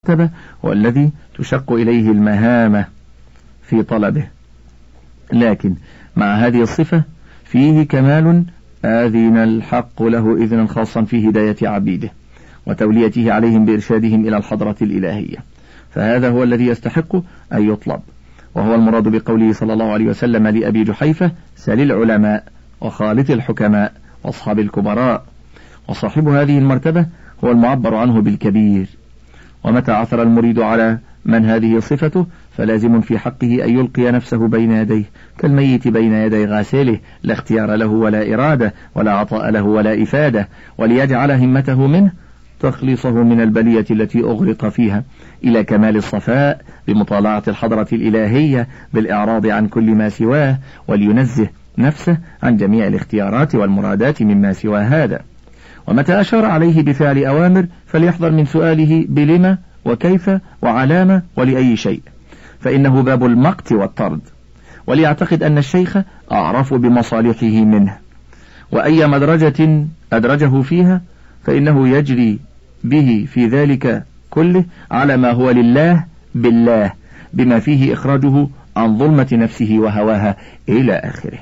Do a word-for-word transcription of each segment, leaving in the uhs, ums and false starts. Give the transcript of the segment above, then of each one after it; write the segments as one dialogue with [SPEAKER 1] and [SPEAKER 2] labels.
[SPEAKER 1] هو الذي تشق إليه المهامة في طلبه، لكن مع هذه الصفة فيه كمال آذن الحق له إذنا خاصا في هداية عبيده وتوليته عليهم بإرشادهم إلى الحضرة الإلهية، فهذا هو الذي يستحق أن يطلب، وهو المراد بقوله صلى الله عليه وسلم لأبي جحيفة: سل العلماء وخالط الحكماء واصحاب الكبراء. وصاحب هذه المرتبة هو المعبر عنه بالكبير، ومتى عثر المريد على من هذه صفته فلازم في حقه أن يلقي نفسه بين يديه كالميت بين يدي غاسله، لا اختيار له ولا إرادة ولا عطاء له ولا إفادة، وليجعل همته منه تخلصه من البلية التي أغرق فيها إلى كمال الصفاء بمطالعة الحضرة الإلهية بالإعراض عن كل ما سواه، ولينزه نفسه عن جميع الاختيارات والمرادات مما سوى هذا. ومتى أشار عليه بفعل أوامر فليحذر من سؤاله بلما وكيف وعلامة ولأي شيء، فإنه باب المقت والطرد، وليعتقد أن الشيخ أعرف بمصالحه منه، وأي مدرجة أدرجه فيها فإنه يجري به في ذلك كله على ما هو لله بالله، بما فيه إخراجه عن ظلمة نفسه وهواها إلى آخره.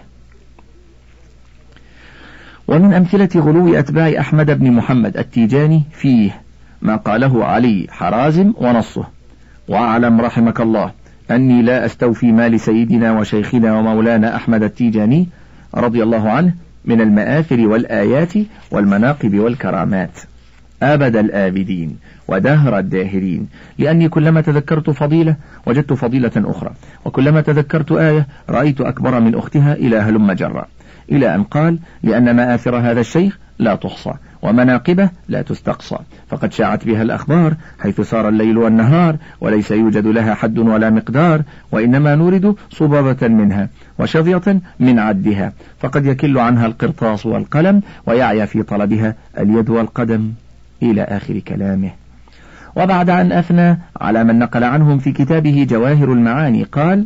[SPEAKER 1] ومن أمثلة غلو أتباع أحمد بن محمد التيجاني فيه ما قاله علي حرازم ونصه: واعلم رحمك الله أني لا أستوفي مال سيدنا وشيخنا ومولانا أحمد التيجاني رضي الله عنه من المآثر والآيات والمناقب والكرامات أبد الآبدين ودهر الداهرين، لأني كلما تذكرت فضيلة وجدت فضيلة أخرى، وكلما تذكرت آية رأيت أكبر من أختها إلى هلم جرا، إلى أن قال: لأن مآثر هذا الشيخ لا تحصى ومناقبه لا تستقصى، فقد شاعت بها الأخبار حيث سار الليل والنهار، وليس يوجد لها حد ولا مقدار، وإنما نورد صبابة منها وشظية من عدها، فقد يكل عنها القرطاس والقلم ويعيا في طلبها اليد والقدم، إلى آخر كلامه. وبعد أن أثنى على من نقل عنهم في كتابه جواهر المعاني قال: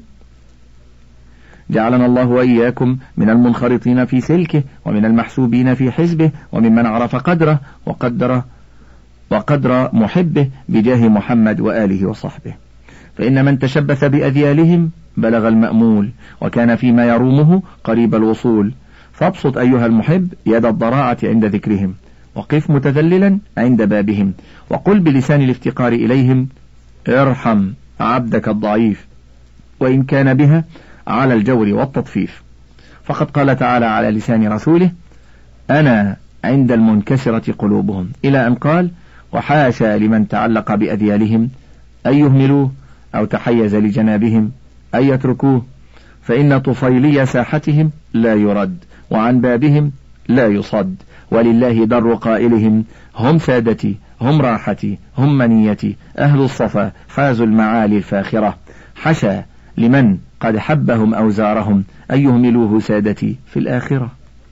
[SPEAKER 1] جعلنا الله وإياكم من المنخرطين في سلكه ومن المحسوبين في حزبه وممن عرف قدره وقدر وقدر محبه بجاه محمد وآله وصحبه، فإن من تشبث بأذيالهم بلغ المأمول وكان فيما يرومه قريب الوصول، فابسط أيها المحب يد الضراعة عند ذكرهم، وقف متذللا عند بابهم، وقل بلسان الافتقار إليهم: ارحم عبدك الضعيف وإن كان بها على الجور والتطفيف، فقد قال تعالى على لسان رسوله: أنا عند المنكسرة قلوبهم، إلى أن قال: وحاشا لمن تعلق بأذيالهم أن يهملوه أو تحيز لجنابهم أن يتركوه، فإن طفيلي ساحتهم لا يرد وعن بابهم لا يصد، ولله در قائلهم: هم سادتي هم راحتي هم منيتي أهل الصفا حازوا المعالي الفاخرة، حشا لمن قد حبهم أوزارهم أن يهملوه سادتي في الآخرة.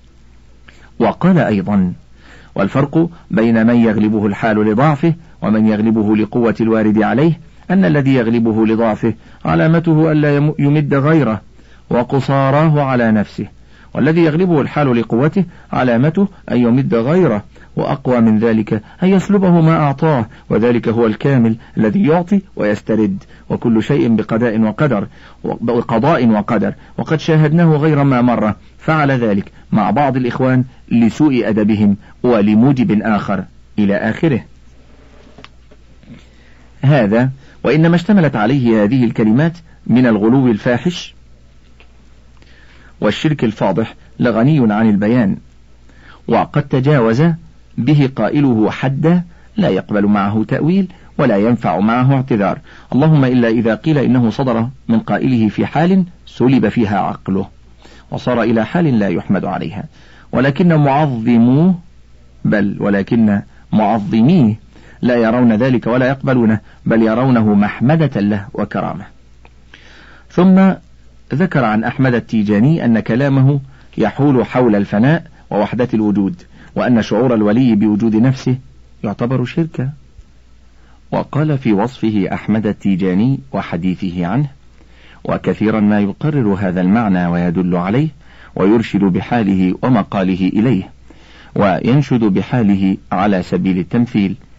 [SPEAKER 1] وقال أيضا: والفرق بين من يغلبه الحال لضعفه ومن يغلبه لقوة الوارد عليه أن الذي يغلبه لضعفه علامته ألا يمد غيره وقصاراه على نفسه، والذي يغلبه الحال لقوته علامته أن يمد غيره، وأقوى من ذلك أن يسلبه ما أعطاه، وذلك هو الكامل الذي يعطي ويسترد، وكل شيء بقضاء وقدر وقضاء وقدر، وقد شاهدناه غير ما مرة فعل ذلك مع بعض الإخوان لسوء أدبهم ولموجب آخر، إلى آخره. هذا وإنما اشتملت عليه هذه الكلمات من الغلو الفاحش والشرك الفاضح لغني عن البيان، وقد تجاوز به قائله حدا لا يقبل معه تأويل ولا ينفع معه اعتذار، اللهم إلا إذا قيل إنه صدر من قائله في حال سلب فيها عقله وصار إلى حال لا يحمد عليها، ولكن معظموه بل ولكن معظميه لا يرون ذلك ولا يقبلونه، بل يرونه محمدة له وكرامة. ثم ذكر عن أحمد التيجاني أن كلامه يحول حول الفناء ووحدة الوجود، وأن شعور الولي بوجود نفسه يعتبر شركا. وقال في وصفه أحمد التيجاني وحديثه عنه: وكثيرا ما يقرر هذا المعنى ويدل عليه ويرشد بحاله ومقاله إليه، وينشد بحاله على سبيل التمثيل،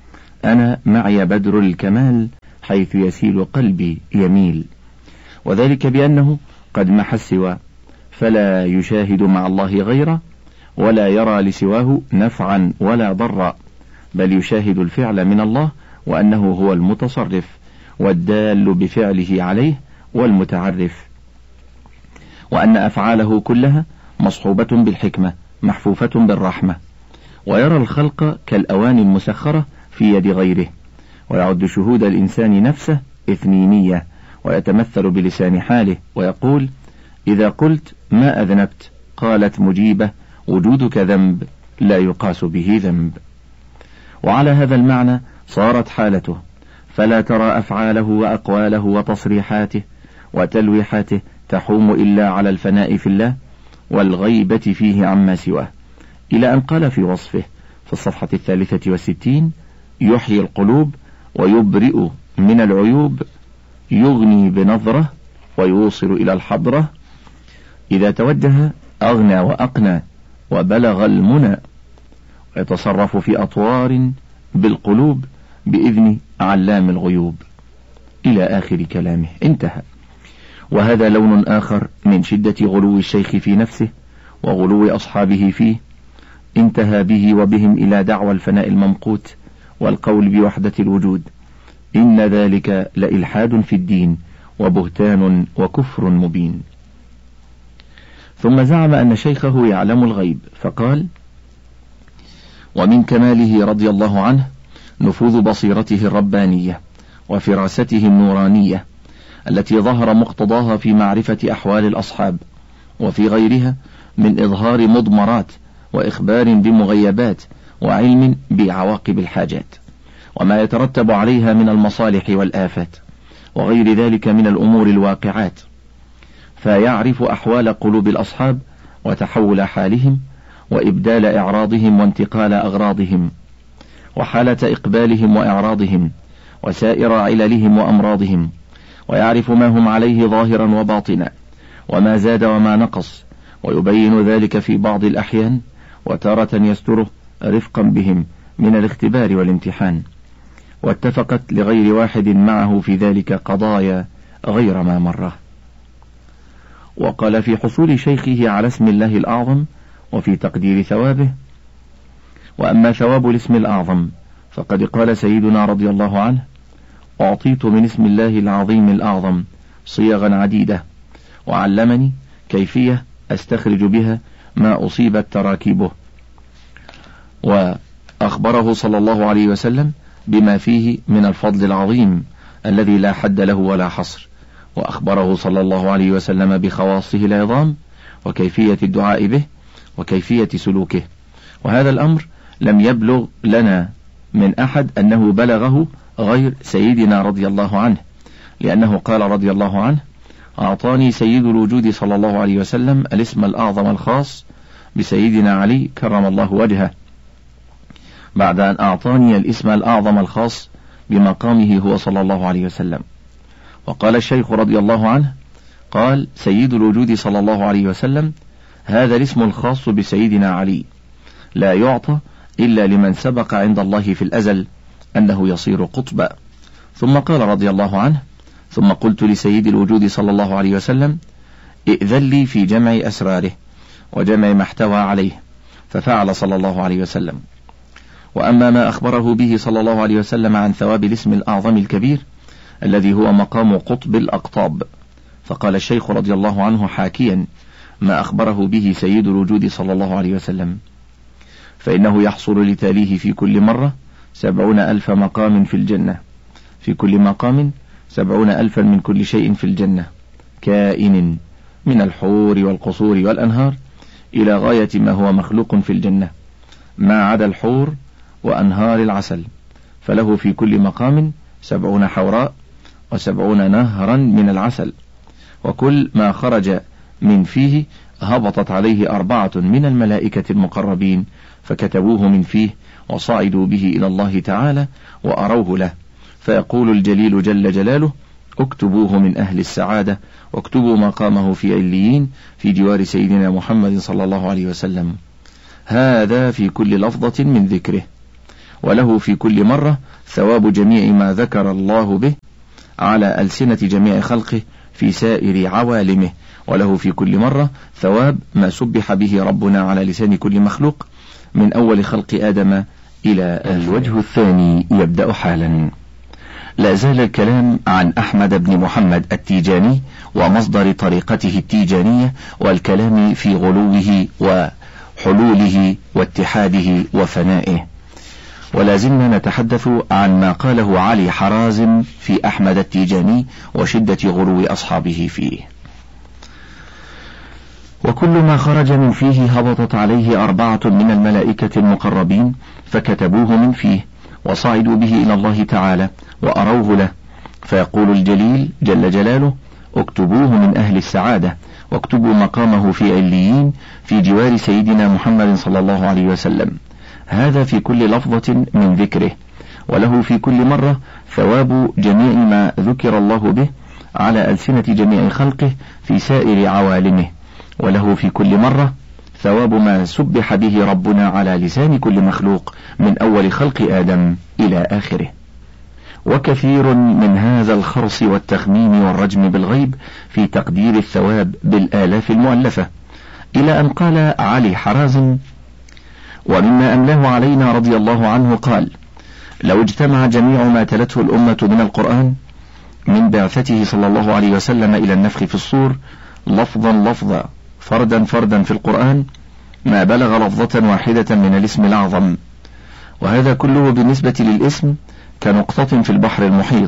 [SPEAKER 1] أنا معي بدر الكمال حيث يسيل قلبي يميل، وذلك بأنه قد محى السوى فلا يشاهد مع الله غيره ولا يرى لسواه نفعا ولا ضرا، بل يشاهد الفعل من الله وأنه هو المتصرف والدال بفعله عليه والمتعرف، وأن أفعاله كلها مصحوبة بالحكمة محفوفة بالرحمة، ويرى الخلق كالأواني المسخرة في يد غيره، ويعد شهود الإنسان نفسه إثنينية، ويتمثل بلسان حاله ويقول: إذا قلت ما أذنبت قالت مجيبة: وجودك ذنب لا يقاس به ذنب. وعلى هذا المعنى صارت حالته، فلا ترى أفعاله وأقواله وتصريحاته وتلويحاته تحوم إلا على الفناء في الله والغيبة فيه عما سواه، إلى أن قال في وصفه في الصفحة الثالثة والستين: يحيي القلوب ويبرئ من العيوب، يغني بنظرة ويوصل إلى الحضرة، إذا توجه أغنى وأقنى وبلغ المنى، ويتصرف في أطوار بالقلوب بإذن علام الغيوب، إلى آخر كلامه. انتهى. وهذا لون آخر من شدة غلو الشيخ في نفسه وغلو أصحابه فيه، انتهى به وبهم إلى دعوى الفناء الممقوت والقول بوحدة الوجود. إن ذلك لإلحاد في الدين وبهتان وكفر مبين. ثم زعم أن شيخه يعلم الغيب فقال: ومن كماله رضي الله عنه نفوذ بصيرته الربانية وفراسته النورانية التي ظهر مقتضاها في معرفة أحوال الأصحاب وفي غيرها من إظهار مضمرات وإخبار بمغيبات وعلم بعواقب الحاجات وما يترتب عليها من المصالح والآفات وغير ذلك من الأمور الواقعات، فيعرف أحوال قلوب الأصحاب وتحول حالهم وإبدال إعراضهم وانتقال أغراضهم وحالة إقبالهم وإعراضهم وسائر عللهم وأمراضهم، ويعرف ما هم عليه ظاهرا وباطنا وما زاد وما نقص، ويبين ذلك في بعض الأحيان وتارة يستره رفقا بهم من الاختبار والامتحان. واتفقت لغير واحد معه في ذلك قضايا غير ما مره. وقال في حصول شيخه على اسم الله الأعظم وفي تقدير ثوابه: وأما ثواب الاسم الأعظم فقد قال سيدنا رضي الله عنه: أعطيت من اسم الله العظيم الأعظم صيغا عديدة، وعلمني كيفية أستخرج بها ما أصيبت تراكيبه، وأخبره صلى الله عليه وسلم بما فيه من الفضل العظيم الذي لا حد له ولا حصر، وأخبره صلى الله عليه وسلم بخواصه العظام وكيفية الدعاء به وكيفية سلوكه. وهذا الأمر لم يبلغ لنا من أحد أنه بلغه غير سيدنا رضي الله عنه، لأنه قال رضي الله عنه: أعطاني سيد الوجود صلى الله عليه وسلم الاسم الأعظم الخاص بسيدنا علي كرم الله وجهه، بعد أن أعطاني الاسم الأعظم الخاص بمقامه هو صلى الله عليه وسلم. وقال الشيخ رضي الله عنه: قال سيد الوجود صلى الله عليه وسلم: هذا الاسم الخاص بسيدنا علي لا يعطى إلا لمن سبق عند الله في الأزل أنه يصير قطبا. ثم قال رضي الله عنه: ثم قلت لسيد الوجود صلى الله عليه وسلم: ائذن لي في جمع أسراره وجمع ما احتوى عليه، ففعل صلى الله عليه وسلم. وأما ما أخبره به صلى الله عليه وسلم عن ثواب الاسم الأعظم الكبير الذي هو مقام قطب الأقطاب، فقال الشيخ رضي الله عنه حاكيا ما أخبره به سيد الوجود صلى الله عليه وسلم: فإنه يحصل لتاليه في كل مرة سبعون ألف مقام في الجنة، في كل مقام سبعون ألفا من كل شيء في الجنة كائن من الحور والقصور والأنهار إلى غاية ما هو مخلوق في الجنة ما عدا الحور وأنهار العسل، فله في كل مقام سبعون حوراء وسبعون نهرا من العسل، وكل ما خرج من فيه هبطت عليه أربعة من الملائكة المقربين فكتبوه من فيه وصعدوا به إلى الله تعالى وأروه له، فيقول الجليل جل جلاله: اكتبوه من أهل السعادة واكتبوا مقامه في عليين في جوار سيدنا محمد صلى الله عليه وسلم. هذا في كل لفظة من ذكره، وله في كل مرة ثواب جميع ما ذكر الله به على ألسنة جميع خلقه في سائر عوالمه، وله في كل مرة ثواب ما سبح به ربنا على لسان كل مخلوق من أول خلق آدم إلى الوجه الثاني يبدأ حالا. لا زال الكلام عن أحمد بن محمد التيجاني ومصدر طريقته التيجانية، والكلام في غلوه وحلوله واتحاده وفنائه، ولا زلنا نتحدث عن ما قاله علي حرازم في أحمد التيجاني وشدة غلو أصحابه فيه. وكل ما خرج من فيه هبطت عليه أربعة من الملائكة المقربين فكتبوه من فيه وصعدوا به إلى الله تعالى وأروه له، فيقول الجليل جل جلاله: اكتبوه من أهل السعادة، واكتبوا مقامه في عليين في جوار سيدنا محمد صلى الله عليه وسلم. هذا في كل لفظة من ذكره، وله في كل مرة ثواب جميع ما ذكر الله به على ألسنة جميع خلقه في سائر عوالمه، وله في كل مرة ثواب ما سبح به ربنا على لسان كل مخلوق من أول خلق آدم إلى آخره. وكثير من هذا الخرص والتخمين والرجم بالغيب في تقدير الثواب بالآلاف المؤلفة، إلى أن قال علي حرازم: ومما أملاه علينا رضي الله عنه قال: لو اجتمع جميع ما تلته الأمة من القرآن من بعثته صلى الله عليه وسلم إلى النفخ في الصور لفظا لفظا فردا فردا في القرآن ما بلغ لفظة واحدة من الاسم الأعظم، وهذا كله بالنسبة للاسم كنقطة في البحر المحيط،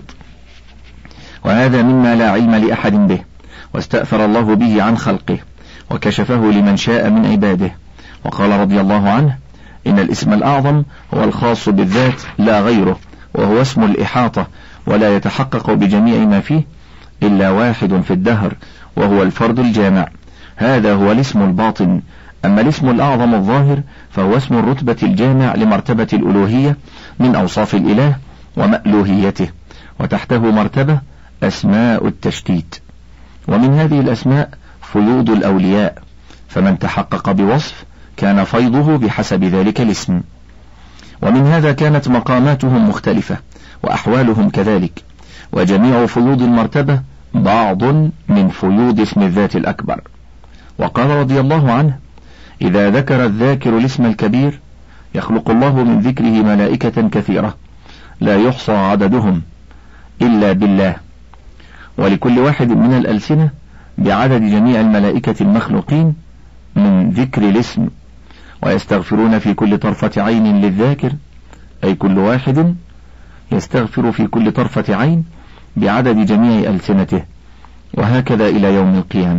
[SPEAKER 1] وهذا مما لا علم لأحد به، واستأثر الله به عن خلقه وكشفه لمن شاء من عباده. وقال رضي الله عنه: إن الاسم الأعظم هو الخاص بالذات لا غيره، وهو اسم الإحاطة، ولا يتحقق بجميع ما فيه إلا واحد في الدهر، وهو الفرد الجامع. هذا هو الاسم الباطن. أما الاسم الأعظم الظاهر فهو اسم الرتبة الجامع لمرتبة الألوهية من أوصاف الإله ومألوهيته، وتحته مرتبة أسماء التشتيت، ومن هذه الأسماء فيوض الأولياء، فمن تحقق بوصف كان فيضه بحسب ذلك الاسم، ومن هذا كانت مقاماتهم مختلفة وأحوالهم كذلك، وجميع فيوض المرتبة بعض من فيوض اسم الذات الأكبر. وقال رضي الله عنه: إذا ذكر الذاكر الاسم الكبير يخلق الله من ذكره ملائكة كثيرة لا يحصى عددهم إلا بالله، ولكل واحد من الألسنة بعدد جميع الملائكة المخلوقين من ذكر الاسم، ويستغفرون في كل طرفة عين للذاكر، أي كل واحد يستغفر في كل طرفة عين بعدد جميع ألسنته، وهكذا إلى يوم القيامة.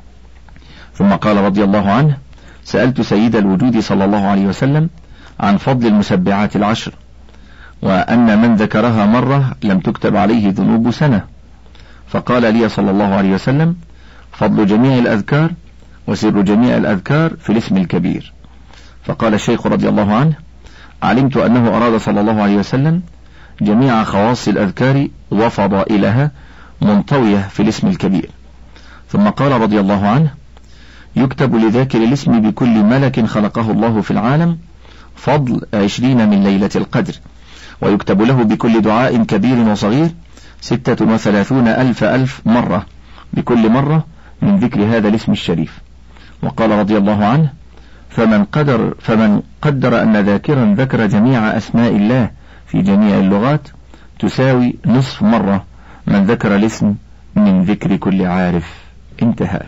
[SPEAKER 1] ثم قال رضي الله عنه: سألت سيد الوجود صلى الله عليه وسلم عن فضل المسبعات العشر، وأن من ذكرها مرة لم تكتب عليه ذنوب سنة، فقال لي صلى الله عليه وسلم: فضل جميع الأذكار وسر جميع الأذكار في الاسم الكبير. فقال الشيخ رضي الله عنه: علمت أنه أراد صلى الله عليه وسلم جميع خواص الأذكار وفضائلها منطوية في الاسم الكبير. ثم قال رضي الله عنه: يكتب لذاكر الاسم بكل ملك خلقه الله في العالم فضل عشرين من ليلة القدر، ويكتب له بكل دعاء كبير وصغير ستة وثلاثون ألف ألف مرة بكل مرة من ذكر هذا الاسم الشريف. وقال رضي الله عنه: فمن قدر, فمن قدر أن ذاكرا ذكر جميع أسماء الله في جميع اللغات تساوي نصف مرة من ذكر الاسم من ذكر كل عارف. انتهى.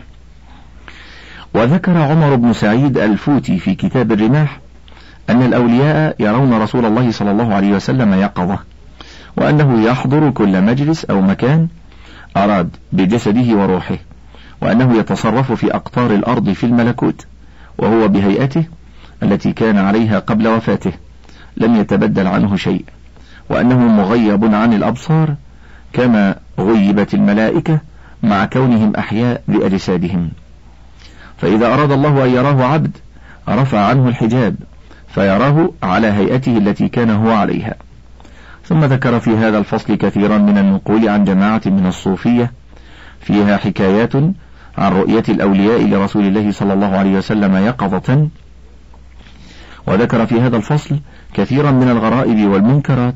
[SPEAKER 1] وذكر عمر بن سعيد الفوتي في كتاب الرماح أن الأولياء يرون رسول الله صلى الله عليه وسلم يقظة، وأنه يحضر كل مجلس أو مكان أراد بجسده وروحه، وأنه يتصرف في أقطار الأرض في الملكوت، وهو بهيئته التي كان عليها قبل وفاته لم يتبدل عنه شيء، وأنه مغيب عن الأبصار كما غيبت الملائكة مع كونهم أحياء بأجسادهم. فإذا أراد الله أن يراه عبد رفع عنه الحجاب فيراه على هيئته التي كان هو عليها. ثم ذكر في هذا الفصل كثيرا من النقول عن جماعة من الصوفية فيها حكايات عن رؤية الأولياء لرسول الله صلى الله عليه وسلم يقظة، وذكر في هذا الفصل كثيرا من الغرائب والمنكرات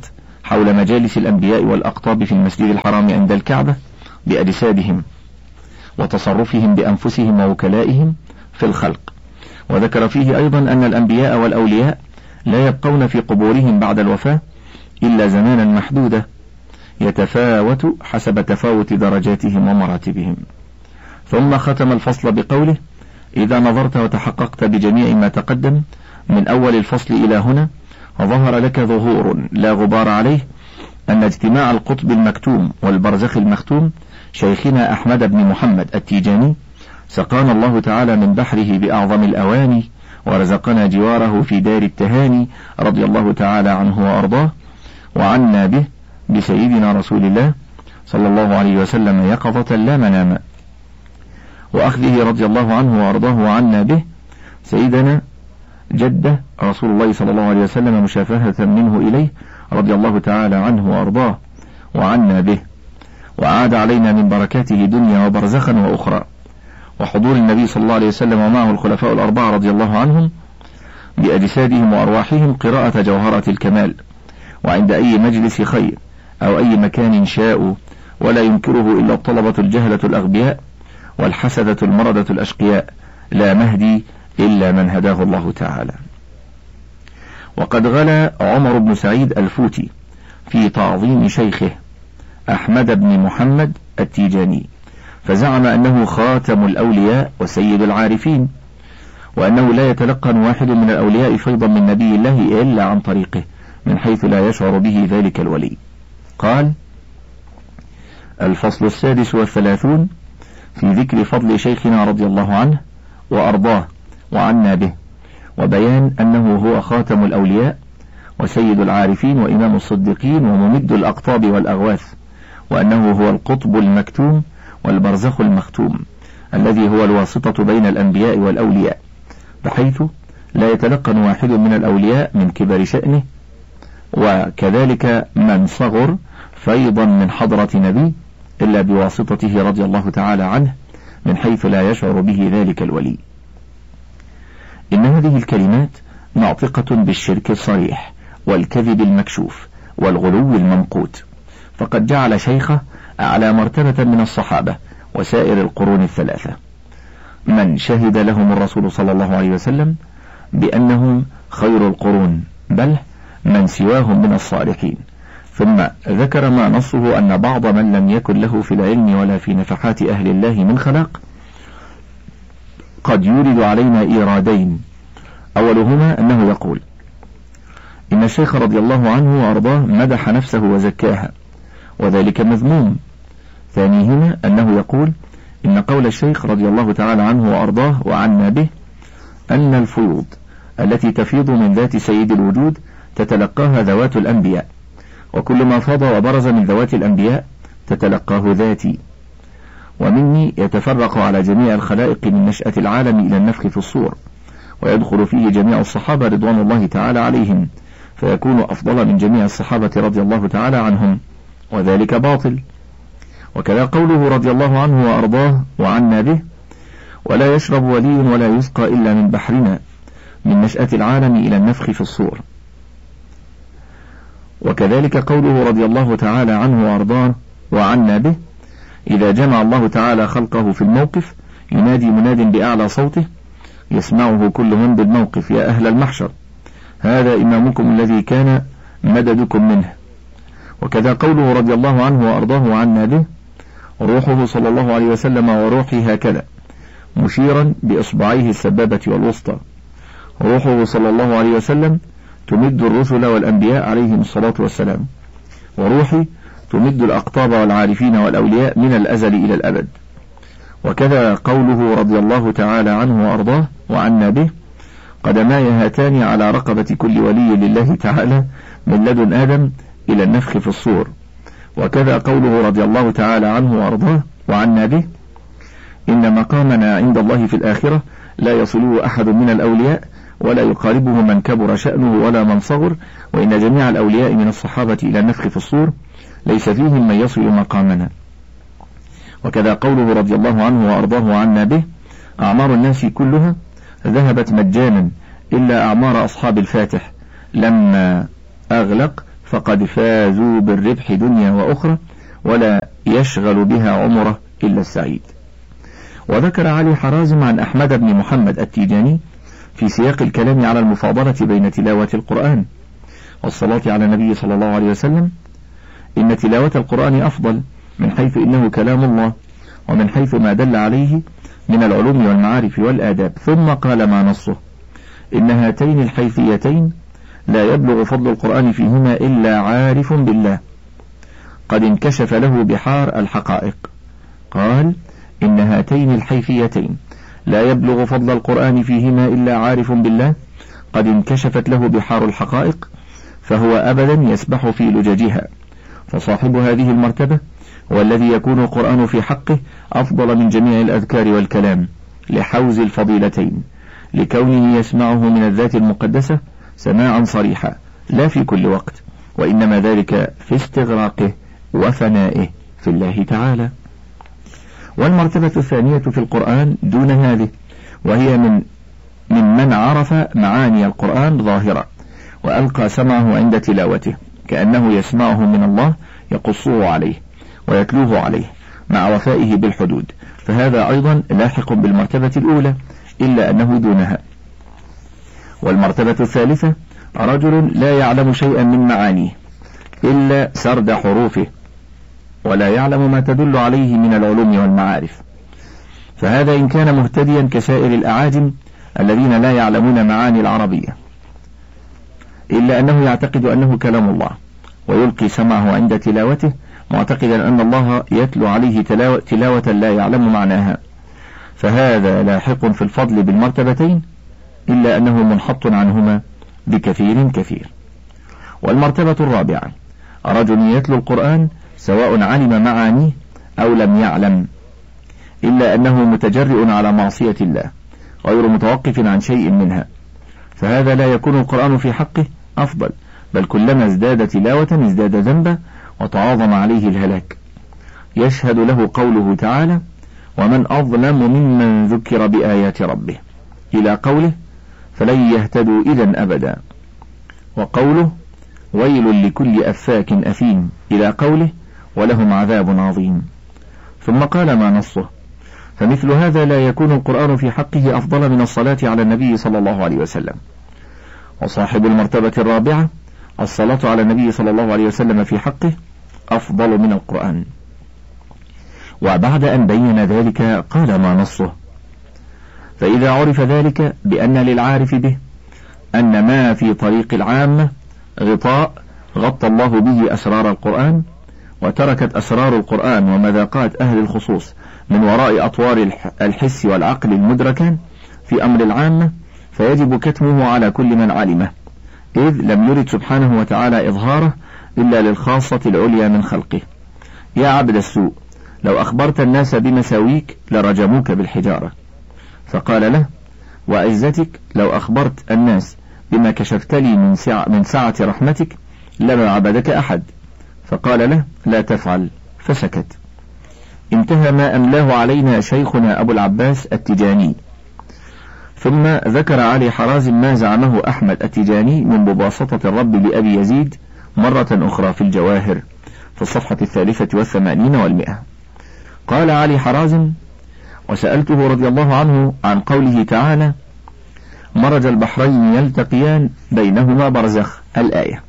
[SPEAKER 1] حول مجالس الأنبياء والأقطاب في المسجد الحرام عند الكعبة بأجسادهم وتصرفهم بأنفسهم ووكلائهم في الخلق. وذكر فيه أيضا أن الأنبياء والأولياء لا يبقون في قبورهم بعد الوفاة إلا زمانا محدودا يتفاوت حسب تفاوت درجاتهم ومراتبهم. ثم ختم الفصل بقوله: إذا نظرت وتحققت بجميع ما تقدم من أول الفصل إلى هنا ظهر لك ظهور لا غبار عليه أن اجتماع القطب المكتوم والبرزخ المختوم شيخنا أحمد بن محمد التيجاني سقانا الله تعالى من بحره بأعظم الأواني ورزقنا جواره في دار التهاني رضي الله تعالى عنه وأرضاه، وعنا به بسيدنا رسول الله صلى الله عليه وسلم يقظة لا منام، وأخذه رضي الله عنه وأرضاه وعنا به سيدنا جده رسول الله صلى الله عليه وسلم مشافهة منه إليه رضي الله تعالى عنه وأرضاه وعنا به، وعاد علينا من بركاته دنيا وبرزخا وأخرى، وحضور النبي صلى الله عليه وسلم ومعه الخلفاء الأربعة رضي الله عنهم بأجسادهم وأرواحهم قراءة جوهرة الكمال، وعند أي مجلس خير أو أي مكان شاءوا، ولا ينكره إلا الطلبة الجهلة الأغبياء والحسدة المردة الأشقياء، لا مهدي إلا من هداه الله تعالى. وقد غلا عمر بن سعيد الفوتي في تعظيم شيخه أحمد بن محمد التيجاني، فزعم أنه خاتم الأولياء وسيد العارفين، وأنه لا يتلقن واحد من الأولياء فيضا من نبي الله إلا عن طريقه من حيث لا يشعر به ذلك الولي. قال: الفصل السادس والثلاثون في ذكر فضل شيخنا رضي الله عنه وأرضاه وعنا به، وبيان أنه هو خاتم الأولياء وسيد العارفين وإمام الصديقين وممد الأقطاب والأغواث، وأنه هو القطب المكتوم والبرزخ المختوم الذي هو الواسطة بين الأنبياء والأولياء، بحيث لا يتلقن واحد من الأولياء من كبر شأنه وكذلك من صغر فيضا من حضرة نبي إلا بواسطته رضي الله تعالى عنه من حيث لا يشعر به ذلك الولي. إن هذه الكلمات ناطقة بالشرك الصريح والكذب المكشوف والغلو الممقوت، فقد جعل شيخه أعلى مرتبة من الصحابة وسائر القرون الثلاثة من شهد لهم الرسول صلى الله عليه وسلم بأنهم خير القرون، بل من سواهم من الصالحين. ثم ذكر ما نصه أن بعض من لم يكن له في العلم ولا في نفحات أهل الله من خلاق قد يورد علينا إيرادين، أولهما أنه يقول إن الشيخ رضي الله عنه وأرضاه مدح نفسه وزكاها، وذلك مذموم. ثانيهما أنه يقول إن قول الشيخ رضي الله تعالى عنه وأرضاه وعنا به أن الفيوض التي تفيض من ذات سيد الوجود تتلقاها ذوات الأنبياء، وكل ما فاض وبرز من ذوات الأنبياء تتلقاه ذاتي، ومني يتفرق على جميع الخلائق من نشأة العالم إلى النفخ في الصور، ويدخل فيه جميع الصحابة رضوان الله تعالى عليهم، فيكون أفضل من جميع الصحابة رضي الله تعالى عنهم، وذلك باطل. وكذا قوله رضي الله عنه وأرضاه وعنا به ولا يشرب ولي ولا يسقى إلا من بحرنا من نشأة العالم إلى النفخ في الصور. وكذلك قوله رضي الله تعالى عنه وأرضاه وعنا به إذا جمع الله تعالى خلقه في الموقف ينادي مناد بأعلى صوته يسمعه كل من بالموقف: يا أهل المحشر هذا إمامكم الذي كان مددكم منه. وكذا قوله رضي الله عنه وأرضاه وعنا به روحه صلى الله عليه وسلم وروحي هكذا، مشيرا بإصبعيه السبابة والوسطى. روحه صلى الله عليه وسلم تمد الرسل والأنبياء عليهم الصلاة والسلام، وروحي تمد الأقطاب والعارفين والأولياء من الأزل إلى الأبد. وكذا قوله رضي الله تعالى عنه وأرضاه وعنا به قدماي هاتان على رقبة كل ولي لله تعالى من لدن آدم إلى النفخ في الصور. وكذا قوله رضي الله تعالى عنه وأرضاه وعنا به إن مقامنا عند الله في الآخرة لا يصله أحد من الأولياء ولا يقاربه من كبر شأنه ولا من صغر، وإن جميع الأولياء من الصحابة إلى النفخ في الصور ليس فيهم من يصل مقامنا. وكذا قوله رضي الله عنه وأرضاه وعنا به أعمار الناس كلها ذهبت مجانا إلا أعمار أصحاب الفاتح لما أغلق فقد فازوا بالربح دنيا وأخرى، ولا يشغل بها عمره إلا السعيد. وذكر علي حرازم عن أحمد بن محمد التيجاني في سياق الكلام على المفاضلة بين تلاوة القرآن والصلاة على النبي صلى الله عليه وسلم إن تلاوة القرآن أفضل من حيث إنه كلام الله، ومن حيث ما دل عليه من العلوم والمعارف والآداب. ثم قال ما نصه: إن هاتين الحيثيتين لا يبلغ فضل القرآن فيهما إلا عارف بالله قد انكشف له بحار الحقائق. قال: إن هاتين الحيثيتين لا يبلغ فضل القرآن فيهما إلا عارف بالله قد انكشفت له بحار الحقائق، فهو أبدا يسبح في لججها. فصاحب هذه المرتبة هو الذي يكون القرآن في حقه أفضل من جميع الأذكار والكلام لحوز الفضيلتين، لكونه يسمعه من الذات المقدسة سماعا صريحا لا في كل وقت، وإنما ذلك في استغراقه وفنائه في الله تعالى. والمرتبة الثانية في القرآن دون هذه، وهي من من من عرف معاني القرآن ظاهرة وألقى سمعه عند تلاوته كأنه يسمعه من الله يقصه عليه ويتلوه عليه مع وفائه بالحدود، فهذا أيضا لاحق بالمرتبة الأولى إلا أنه دونها. والمرتبة الثالثة رجل لا يعلم شيئا من معانيه إلا سرد حروفه، ولا يعلم ما تدل عليه من العلوم والمعارف، فهذا إن كان مهتديا كسائر الأعاجم الذين لا يعلمون معاني العربية، إلا أنه يعتقد أنه كلام الله ويلقي سمعه عند تلاوته معتقدا أن الله يتلو عليه تلاوة, تلاوة لا يعلم معناها، فهذا لاحق في الفضل بالمرتبتين إلا أنه منحط عنهما بكثير كثير. والمرتبة الرابعة رجل يتلو القرآن سواء علم معانيه أو لم يعلم، إلا أنه متجرئ على معصية الله غير متوقف عن شيء منها، فهذا لا يكون القرآن في حقه أفضل، بل كلما ازداد تلاوة ازداد ذنبا وتعاظم عليه الهلاك. يشهد له قوله تعالى: ومن أظلم ممن ذكر بآيات ربه، إلى قوله: فلن يهتدوا إذا أبدا، وقوله: ويل لكل أفاك أثيم، إلى قوله: ولهم عذاب عظيم. ثم قال ما نصه: فمثل هذا لا يكون القرآن في حقه أفضل من الصلاة على النبي صلى الله عليه وسلم. وصاحب المرتبة الرابعة الصلاة على النبي صلى الله عليه وسلم في حقه أفضل من القرآن. وبعد أن بين ذلك قال ما نصه: فإذا عرف ذلك بأن للعارف به أن ما في طريق العامة غطاء غطى الله به أسرار القرآن، وتركت أسرار القرآن ومذاقات أهل الخصوص من وراء أطوار الحس والعقل المدركان في أمر العامة، فيجب كتمه على كل من علمه، إذ لم يرد سبحانه وتعالى إظهاره إلا للخاصة العليا من خلقه. يا عبد السوء، لو أخبرت الناس بمساويك لرجموك بالحجارة. فقال له: وعزتك لو أخبرت الناس بما كشفت لي من سعة, من سعة رحمتك لما عبدك أحد. فقال له: لا تفعل، فسكت. انتهى ما أملاه علينا شيخنا أبو العباس التجاني. ثم ذكر علي حرازم ما زعمه أحمد التجاني من مباسطة الرب لأبي يزيد مرة أخرى في الجواهر في الصفحة الثالثة والثمانين والمئة. قال علي حرازم: وسألته رضي الله عنه عن قوله تعالى: مرج البحرين يلتقيان بينهما برزخ، الآية،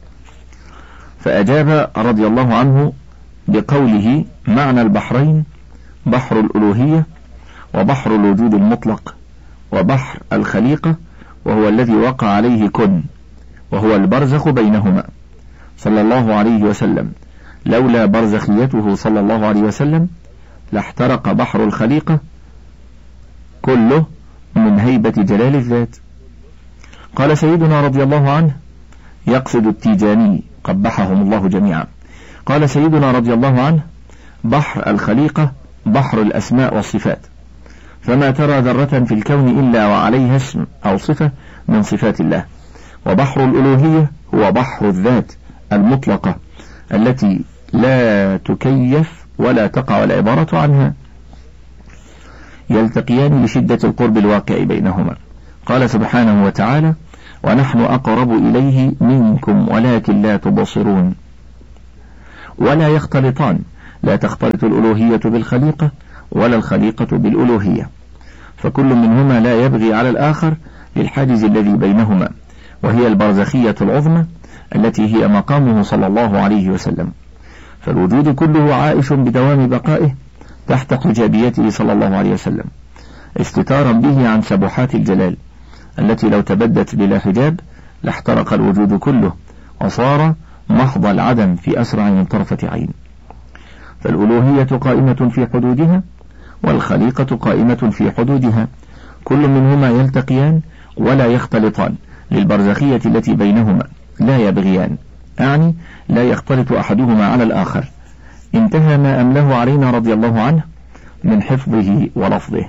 [SPEAKER 1] فأجاب رضي الله عنه بقوله: معنى البحرين بحر الألوهية وبحر الوجود المطلق وبحر الخليقة، وهو الذي وقع عليه كن، وهو البرزخ بينهما صلى الله عليه وسلم. لولا برزخيته صلى الله عليه وسلم لاحترق بحر الخليقة كله من هيبة جلال الذات. قال سيدنا رضي الله عنه، يقصد التيجاني قبحهم الله جميعا، قال سيدنا رضي الله عنه: بحر الخليقة بحر الأسماء والصفات، فما ترى ذرة في الكون إلا وعليها اسم أو صفة من صفات الله. وبحر الألوهية هو بحر الذات المطلقة التي لا تكيف ولا تقع العبارة عنها، يلتقيان لشدة القرب الواقع بينهما. قال سبحانه وتعالى: ونحن أقرب إليه منكم ولكن لا تبصرون. ولا يختلطان، لا تختلط الألوهية بالخليقة ولا الخليقة بالألوهية، فكل منهما لا يبغي على الآخر للحاجز الذي بينهما، وهي البرزخية العظمى التي هي مقامه صلى الله عليه وسلم. فالوجود كله عائش بدوام بقائه تحت حجابيته صلى الله عليه وسلم، استتارا به عن سبحات الجلال التي لو تبدت بلا حجاب لاحترق الوجود كله وصار محض العدم في أسرع من طرفة عين. فالألوهية قائمة في حدودها والخليقة قائمة في حدودها، كل منهما يلتقيان ولا يختلطان للبرزخية التي بينهما، لا يبغيان، أعني لا يختلط أحدهما على الآخر. انتهى ما أمله علينا رضي الله عنه من حفظه ولفظه.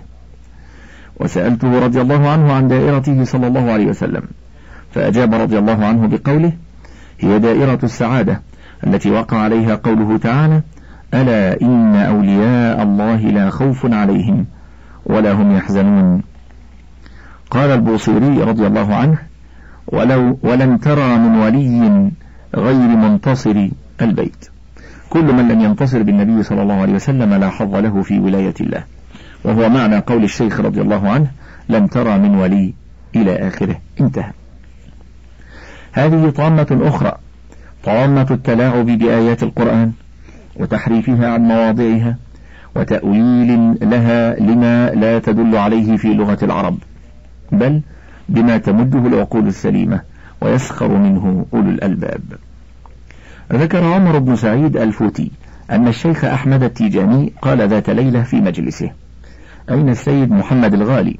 [SPEAKER 1] وسألته رضي الله عنه عن دائرته صلى الله عليه وسلم، فأجاب رضي الله عنه بقوله: هي دائرة السعادة التي وقع عليها قوله تعالى: ألا إن أولياء الله لا خوف عليهم ولا هم يحزنون. قال البوصيري رضي الله عنه: ولو ولن ترى من ولي غير منتصر البيت. كل من لم ينتصر بالنبي صلى الله عليه وسلم لا حظ له في ولاية الله، وهو معنى قول الشيخ رضي الله عنه: لن ترى من ولي إلى آخره. انتهى. هذه طامة أخرى، طامة التلاعب بآيات القرآن وتحريفها عن مواضعها وتأويل لها لما لا تدل عليه في لغة العرب، بل بما تمده العقول السليمة ويسخر منه أولو الألباب. ذكر عمر بن سعيد الفوتي أن الشيخ أحمد التيجاني قال ذات ليلة في مجلسه: أين السيد محمد الغالي؟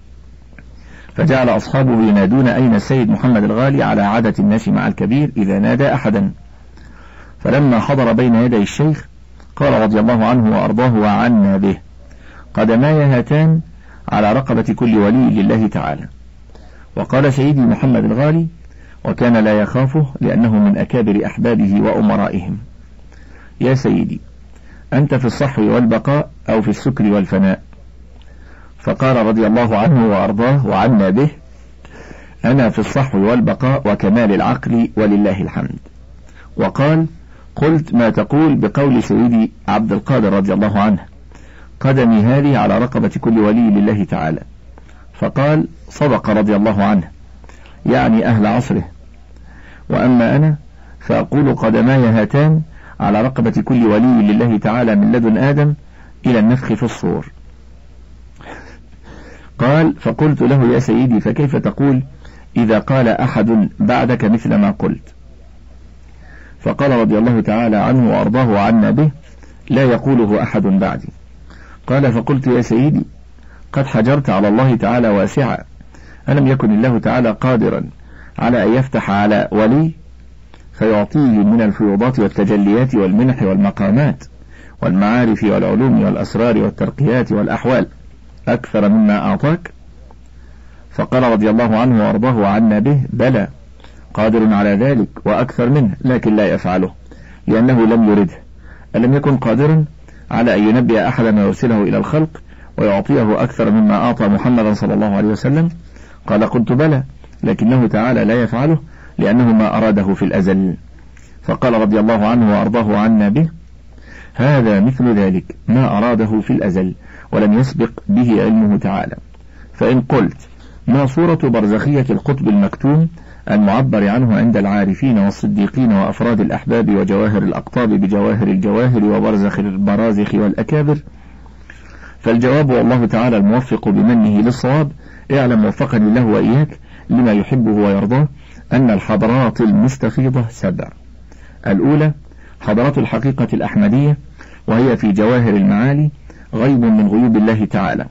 [SPEAKER 1] فجعل أصحابه ينادون: أين السيد محمد الغالي؟ على عادة الناس مع الكبير إذا نادى أحدا. فلما حضر بين يدي الشيخ قال رضي الله عنه وأرضاه وعنا به: قدماي هاتان على رقبة كل ولي لله تعالى. وقال سيدي محمد الغالي، وكان لا يخافه لأنه من أكابر أحبابه وأمرائهم: يا سيدي، أنت في الصحو والبقاء أو في السكر والفناء؟ فقال رضي الله عنه وأرضاه وعنا به: أنا في الصحو والبقاء وكمال العقل ولله الحمد. وقال: قلت ما تقول بقول سيدي عبد القادر رضي الله عنه: قدمي هذه على رقبة كل ولي لله تعالى. فقال: صدق رضي الله عنه، يعني أهل عصره. وأما أنا فأقول: قدماي هاتان على رقبة كل ولي لله تعالى من لدن آدم إلى النفخ في الصور. قال: فقلت له: يا سيدي، فكيف تقول إذا قال أحد بعدك مثل ما قلت؟ فقال رضي الله تعالى عنه وأرضاه وعنا به: لا يقوله أحد بعدي. قال: فقلت: يا سيدي، قد حجرت على الله تعالى واسعا، ألم يكن الله تعالى قادرا على أن يفتح على ولي فيعطيه من الفيوضات والتجليات والمنح والمقامات والمعارف والعلوم والأسرار والترقيات والأحوال أكثر مما أعطاك؟ فقال رضي الله عنه وأرضاه وعنا به: بلى، قادر على ذلك وأكثر منه، لكن لا يفعله لأنه لم يرده. ألم يكن قادرا على أن ينبئ أحدا ويرسله إلى الخلق ويعطيه أكثر مما أعطى محمدا صلى الله عليه وسلم؟ قال: قلت بلى، لكنه تعالى لا يفعله لأنه ما أراده في الأزل. فقال رضي الله عنه وأرضاه عنا به: هذا مثل ذلك، ما أراده في الأزل ولم يسبق به علمه تعالى. فإن قلت: ما صورة برزخية القطب المكتوم المعبر عنه عند العارفين والصديقين وأفراد الأحباب وجواهر الأقطاب بجواهر الجواهر وبرزخ البرازخ والأكابر؟ فالجواب: والله تعالى الموفق بمنه للصواب. اعلم وفقني الله وإياك لما يحبه ويرضاه أن الحضرات المستفيضة سبع. الأولى حضرات الحقيقة الأحمدية، وهي في جواهر المعالي غيب من غيوب الله تعالى،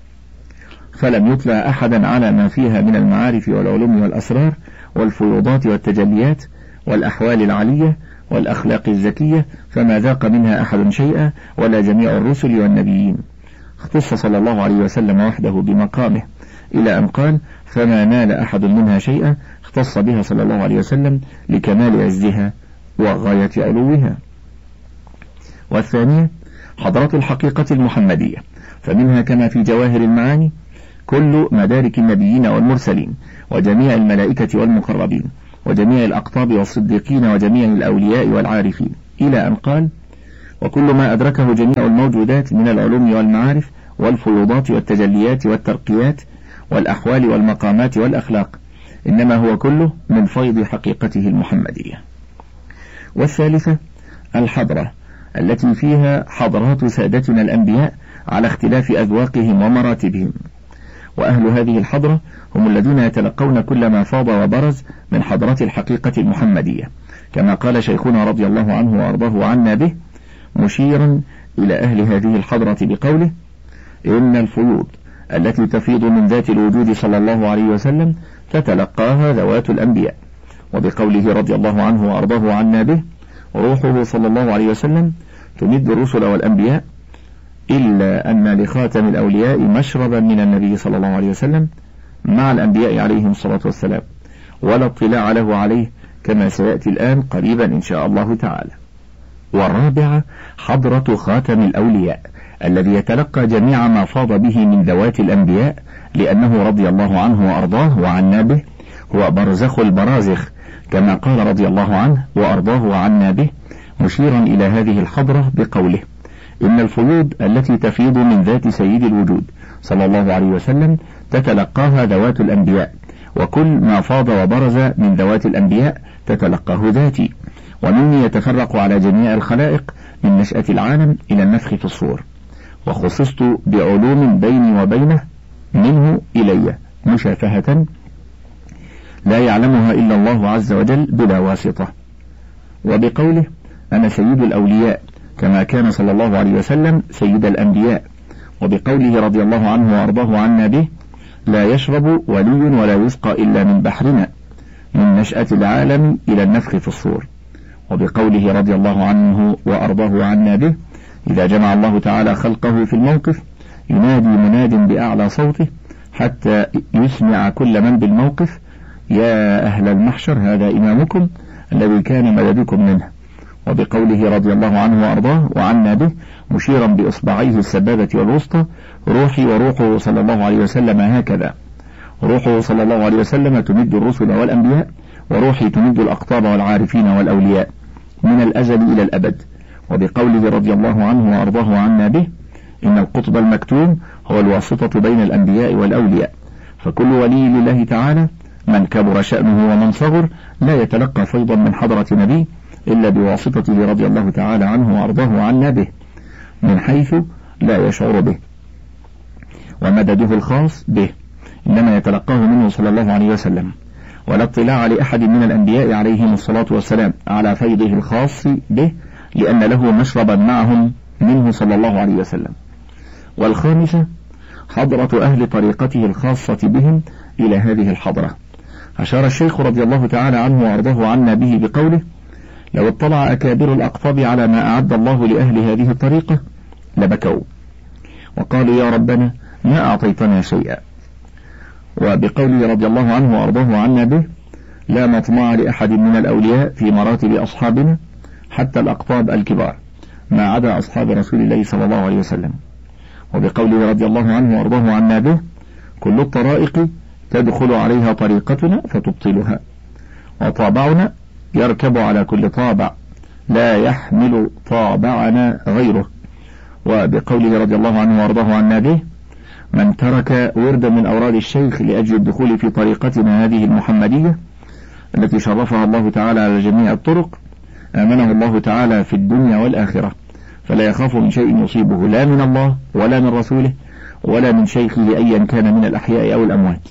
[SPEAKER 1] فلم يطلع أحدا على ما فيها من المعارف والعلوم والأسرار والفيوضات والتجليات والأحوال العالية والأخلاق الزكية، فما ذاق منها أحد شيئا ولا جميع الرسل والنبيين. اختص صلى الله عليه وسلم وحده بمقامه إلى أن قال: فما نال أحد منها شيئا، اختص بها صلى الله عليه وسلم لكمال عزها وغاية علوها. والثانية حضرة الحقيقة المحمدية، فمنها كما في جواهر المعاني كل مدارك النبيين والمرسلين وجميع الملائكة والمقربين وجميع الأقطاب والصديقين وجميع الأولياء والعارفين، إلى أن قال: وكل ما أدركه جميع الموجودات من العلوم والمعارف والفيوضات والتجليات والترقيات والأحوال والمقامات والأخلاق، إنما هو كله من فيض حقيقته المحمدية. والثالثة الحضرة التي فيها حضرات سادتنا الأنبياء على اختلاف أذواقهم ومراتبهم، وأهل هذه الحضرة هم الذين يتلقون كل ما فاض وبرز من حضرة الحقيقة المحمدية، كما قال شيخنا رضي الله عنه وأرضاه عنا به مشيرا إلى أهل هذه الحضرة بقوله: إن الفيوض التي تفيض من ذات الوجود صلى الله عليه وسلم تتلقاها ذوات الأنبياء. وبقوله رضي الله عنه وأرضاه عنا به: روحه صلى الله عليه وسلم تمد الرسل والأنبياء، إلا أن لخاتم الأولياء مشربا من النبي صلى الله عليه وسلم مع الأنبياء عليهم الصلاة والسلام، ولا اطلاع له عليه، كما سيأتي الآن قريبا إن شاء الله تعالى. والرابعة حضرة خاتم الأولياء الذي يتلقى جميع ما فاض به من ذوات الأنبياء، لأنه رضي الله عنه وأرضاه وعنا به هو برزخ البرازخ، كما قال رضي الله عنه وأرضاه وعنا به مشيرا إلى هذه الحضرة بقوله: إن الفيوض التي تفيض من ذات سيد الوجود صلى الله عليه وسلم تتلقاها ذوات الأنبياء، وكل ما فاض وبرز من ذوات الأنبياء تتلقاه ذاتي، ومني يتفرق على جميع الخلائق من نشأة العالم إلى النفخ في الصور، وخصصت بعلوم بيني وبينه منه إلي مشافهة لا يعلمها إلا الله عز وجل بلا واسطة. وبقوله: أنا سيد الأولياء، كما كان صلى الله عليه وسلم سيد الأنبياء. وبقوله رضي الله عنه وأرضاه عنا به: لا يشرب ولي ولا يسقى إلا من بحرنا، من نشأة العالم إلى النفخ في الصور. وبقوله رضي الله عنه وأرضاه عنا به: إذا جمع الله تعالى خلقه في الموقف ينادي مناد بأعلى صوته حتى يسمع كل من بالموقف: يا أهل المحشر هذا إمامكم الذي كان مددكم منه. وبقوله رضي الله عنه وأرضاه وعنا به مشيرا بإصبعيه السبابة والوسطى: روحي وروحه صلى الله عليه وسلم هكذا. روحه صلى الله عليه وسلم تمد الرسل والأنبياء، وروحي تمد الأقطاب والعارفين والأولياء من الأزل إلى الأبد. وبقوله رضي الله عنه وأرضاه عنا به: إن القطب المكتوم هو الواسطة بين الأنبياء والأولياء، فكل ولي لله تعالى من كبر شأنه ومن صغر لا يتلقى فيضا من حضرة نبي إلا بواسطته رضي الله تعالى عنه وأرضاه عنا به، من حيث لا يشعر به، ومدده الخاص به إنما يتلقاه منه صلى الله عليه وسلم، ولا اطلاع لأحد من الأنبياء عليهم الصلاة والسلام على فيضه الخاص به، لأن له مشربا معهم منه صلى الله عليه وسلم. والخامسة حضرة أهل طريقته الخاصة بهم إلى هذه الحضرة. أشار الشيخ رضي الله تعالى عنه وأرضاه عنا به بقوله: لو اطلع أكابر الأقطاب على ما أعد الله لأهل هذه الطريقة لبكوا وقالوا: يا ربنا ما أعطيتنا شيئا. وبقوله رضي الله عنه وأرضاه عنا به: لا مطمع لأحد من الأولياء في مراتب أصحابنا حتى الأقطاب الكبار ما عدا أصحاب رسول الله صلى الله عليه وسلم. وبقوله رضي الله عنه وأرضاه عنا به: كل الطرائق تدخل عليها طريقتنا فتبطلها، وطابعنا يركب على كل طابع لا يحمل طابعنا غيره. وبقوله رضي الله عنه وأرضاه عنا به: من ترك وردا من أوراد الشيخ لأجل الدخول في طريقتنا هذه المحمدية التي شرفها الله تعالى على جميع الطرق آمنه الله تعالى في الدنيا والآخرة، فلا يخاف من شيء يصيبه لا من الله ولا من رسوله ولا من شيخه أيا كان من الأحياء أو الأموات.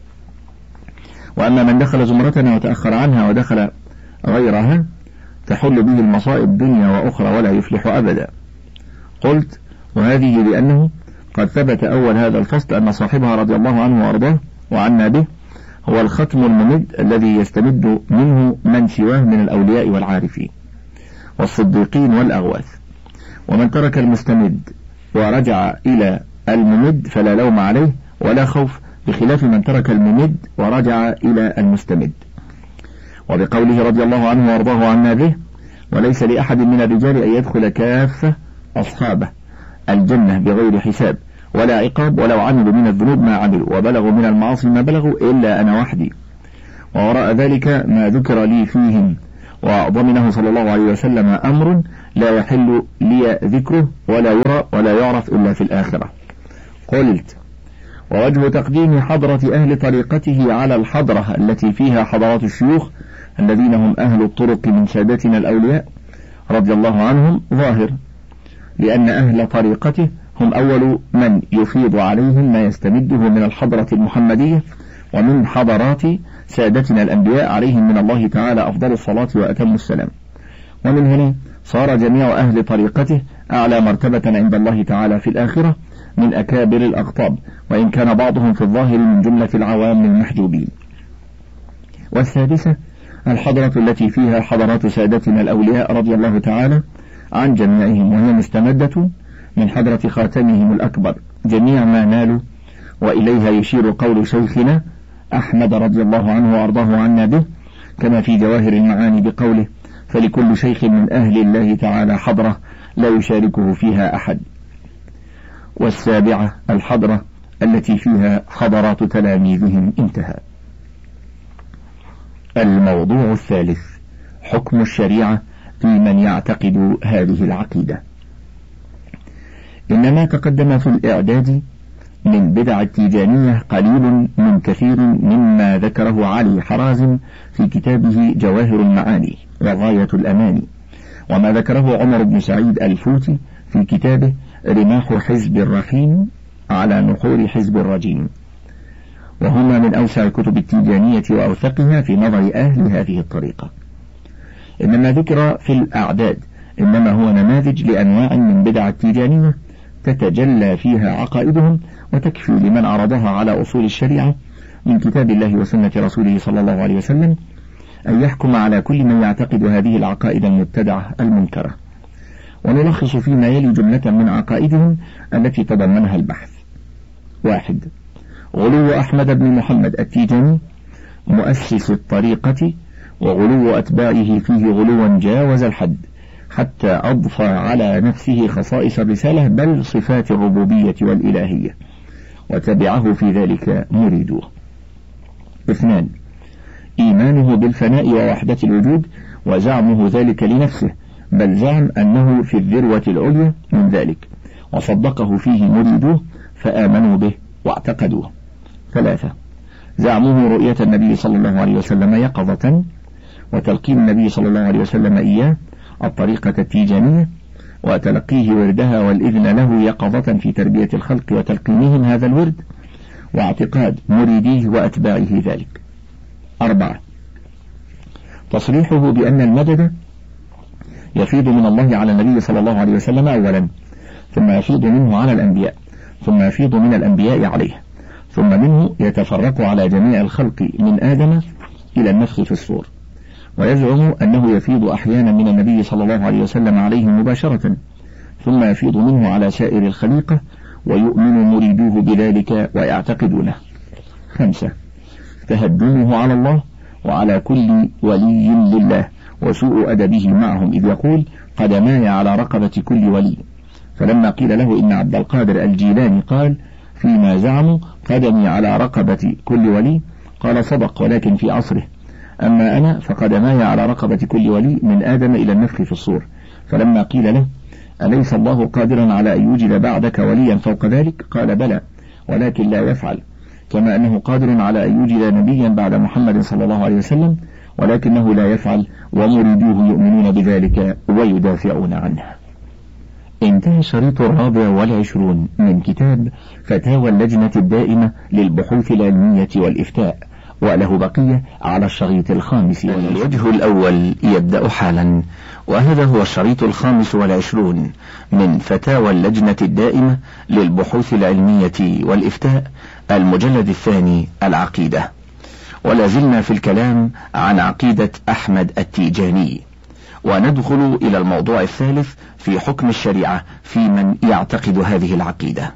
[SPEAKER 1] وأما من دخل زمرتنا وتأخر عنها ودخل غيرها تحل به المصائب دنيا وأخرى ولا يفلح أبدا. قلت: وهذه لأنه قد ثبت أول هذا الفصل أن صاحبها رضي الله عنه وأرضاه وعنا به هو الختم الممد الذي يستمد منه من سواه من الأولياء والعارفين والصديقين والأغواث. ومن ترك المستمد ورجع إلى الممد فلا لوم عليه ولا خوف، بخلاف من ترك الممد ورجع إلى المستمد. وبقوله رضي الله عنه وأرضاه عنا به: وليس لأحد من الرجال أن يدخل كافة أصحابه الجنة بغير حساب ولا عقاب، ولو عملوا من الذنوب ما عملوا وبلغوا من المعاصي ما بلغوا إلا أنا وحدي، ووراء ذلك ما ذكر لي فيهم، وضمنه صلى الله عليه وسلم أمر لا يحل لي ذكره ولا يرى ولا يعرف إلا في الآخرة. قلت: ووجه تقديم حضرة أهل طريقته على الحضرة التي فيها حضرات الشيوخ الذين هم أهل الطرق من سادتنا الأولياء رضي الله عنهم ظاهر، لأن أهل طريقته هم أول من يفيض عليهم ما يستمده من الحضرة المحمدية ومن حضرات سادتنا الأنبياء عليهم من الله تعالى أفضل الصلاة وأتم السلام. ومن هنا صار جميع أهل طريقته أعلى مرتبة عند الله تعالى في الآخرة من أكابر الأقطاب، وإن كان بعضهم في الظاهر من جملة العوام المحجوبين. والسادسة الحضرة التي فيها حضرات سادتنا الأولياء رضي الله تعالى عن جميعهم، وهي مستمدة من حضرة خاتمهم الأكبر جميع ما نالوا، وإليها يشير قول شيخنا أحمد رضي الله عنه وأرضاه عنا به، كما في جواهر المعاني بقوله: فلكل شيخ من أهل الله تعالى حضرة لا يشاركه فيها أحد. والسابعة الحضرة التي فيها حضرات تلاميذهم. انتهى. الموضوع الثالث: حكم الشريعة في من يعتقد هذه العقيدة. إنما تقدم في الإعداد من بدع التيجانية قليل من كثير مما ذكره علي حرازم في كتابه جواهر المعاني وغاية الأماني، وما ذكره عمر بن سعيد الفوتي في كتابه رماح حزب الرحيم على نحور حزب الرجيم، وهما من أوسع كتب التيجانية وأوثقها في نظر أهل هذه الطريقة. إنما ذكر في الأعداد إنما هو نماذج لأنواع من بدع التيجانية تتجلى فيها عقائدهم، وتكفي لمن عرضها على أصول الشريعة من كتاب الله وسنة رسوله صلى الله عليه وسلم أن يحكم على كل من يعتقد هذه العقائد المبتدعة المنكرة. ونلخص فيما يلي جملة من عقائدهم التي تضمنها البحث. واحد: غلو أحمد بن محمد التيجاني مؤسس الطريقة، وغلو أتباعه فيه غلوا جاوز الحد، حتى أضفى على نفسه خصائص الرسالة بل صفات الربوبية والإلهية، وتبعه في ذلك مريدوه. اثنان: إيمانه بالفناء ووحدة الوجود، وزعمه ذلك لنفسه، بل زعم أنه في الذروة العليا من ذلك، وصدقه فيه مريدوه فآمنوا به واعتقدوه. ثلاثة: زعمه رؤية النبي صلى الله عليه وسلم يقظة، وتلقين النبي صلى الله عليه وسلم إياه الطريقة التيجانية، وتلقيه وردها والإذن له يقظة في تربية الخلق وتلقينهم هذا الورد، واعتقاد مريديه وأتباعه ذلك. أربعة: تصريحه بأن المدد يفيض من الله على النبي صلى الله عليه وسلم أولا، ثم يفيض منه على الأنبياء، ثم يفيض من الأنبياء عليه، ثم منه يتفرق على جميع الخلق من آدم إلى النفخ في الصور. ويزعم أنه يفيض أحيانا من النبي صلى الله عليه وسلم عليه مباشرة، ثم يفيض منه على سائر الخليقة، ويؤمن مريدوه بذلك ويعتقدونه. خمسة: تهدمه على الله وعلى كل ولي لله، وسوء أدبه معهم، إذ يقول: قدماي على رقبة كل ولي. فلما قيل له إن عبد القادر الجيلاني قال فيما زعموا قدمي على رقبة كل ولي، قال: صدق، ولكن في عصره. أما أنا فقدماي على رقبة كل ولي من آدم إلى النفخ في الصور. فلما قيل له: أليس الله قادرا على أن يوجد بعدك وليا فوق ذلك؟ قال: بلى، ولكن لا يفعل، كما أنه قادر على أن يوجد نبيا بعد محمد صلى الله عليه وسلم، ولكنه لا يفعل، ومريدوه يؤمنون بذلك ويدافعون عنه. انتهى الشريط الرابع والعشرون من كتاب فتاوى اللجنة الدائمة للبحوث العلمية والإفتاء، وله بقية على الشريط الخامس. الوجه الأول يبدأ حالا، وهذا هو الشريط الخامس والعشرون من فتاوى اللجنة الدائمة للبحوث العلمية والإفتاء، المجلد الثاني، العقيدة. ولا زلنا في الكلام عن عقيدة أحمد التيجاني، وندخل إلى الموضوع الثالث في حكم الشريعة في من يعتقد هذه العقيدة.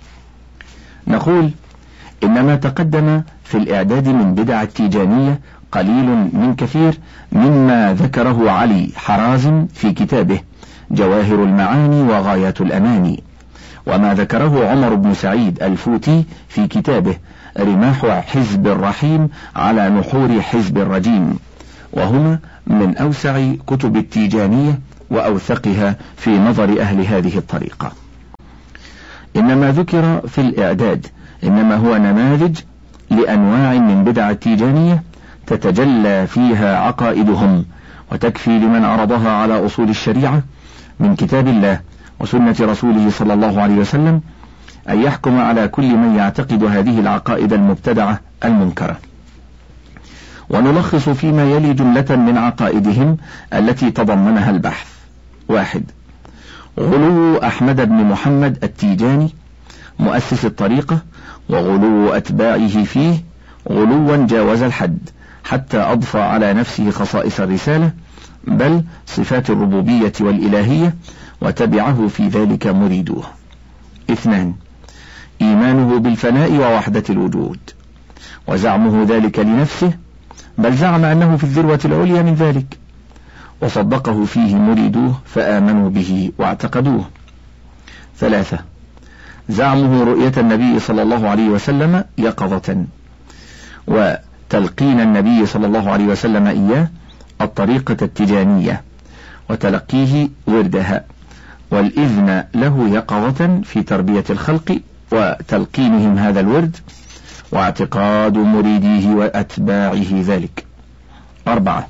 [SPEAKER 1] نقول إن ما تقدم في الإعداد من بدع التيجانية قليل من كثير مما ذكره علي حرازم في كتابه جواهر المعاني وغاية الأماني، وما ذكره عمر بن سعيد الفوتي في كتابه رماح حزب الرحيم على نحور حزب الرجيم، وهما من أوسع كتب التيجانية وأوثقها في نظر أهل هذه الطريقة. إنما ذكر في الإعداد إنما هو نماذج لأنواع من بدع التيجانية تتجلى فيها عقائدهم، وتكفي لمن عرضها على أصول الشريعة من كتاب الله وسنة رسوله صلى الله عليه وسلم أن يحكم على كل من يعتقد هذه العقائد المبتدعة المنكرة. ونلخص فيما يلي جملة من عقائدهم التي تضمنها البحث. واحد: غلو أحمد بن محمد التيجاني مؤسس الطريقة وغلو أتباعه فيه غلوا جاوز الحد، حتى أضفى على نفسه خصائص الرسالة بل صفات الربوبية والإلهية، وتبعه في ذلك مريدوه. اثنان: إيمانه بالفناء ووحدة الوجود، وزعمه ذلك لنفسه، بل زعم أنه في الذروة العليا من ذلك، وصدقه فيه مريدوه فآمنوا به واعتقدوه. ثلاثة: زعمه رؤية النبي صلى الله عليه وسلم يقظة، وتلقين النبي صلى الله عليه وسلم إياه الطريقة التجانية، وتلقيه وردها، والإذن له يقظة في تربية الخلق وتلقينهم هذا الورد، واعتقاد مريديه وأتباعه ذلك. أربعة: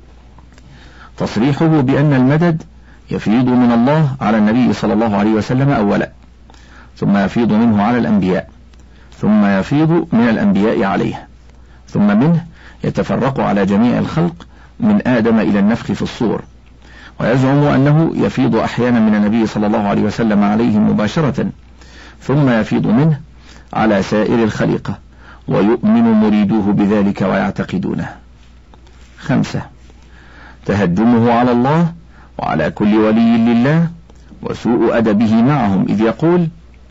[SPEAKER 1] تصريحه بأن المدد يفيض من الله على النبي صلى الله عليه وسلم أولا، ثم يفيض منه على الأنبياء، ثم يفيض من الأنبياء عليه، ثم منه يتفرق على جميع الخلق من آدم إلى النفخ في الصور. ويزعم أنه يفيض أحيانا من النبي صلى الله عليه وسلم عليه مباشرة، ثم يفيض منه على سائر الخليقة، ويؤمن مريدوه بذلك ويعتقدونه. خمسة: تهدمه على الله وعلى كل ولي لله، وسوء أدبه معهم، إذ يقول: